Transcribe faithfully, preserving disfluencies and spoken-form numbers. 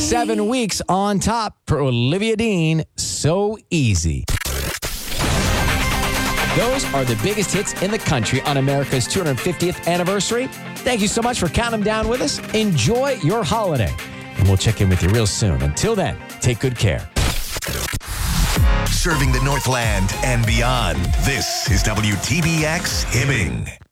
Seven weeks on top for Olivia Dean. So easy. Those are the biggest hits in the country on America's two hundred fiftieth anniversary. Thank you so much for counting them down with us. Enjoy your holiday. And we'll check in with you real soon. Until then, take good care. Serving the Northland and beyond, this is W T B X Hibbing.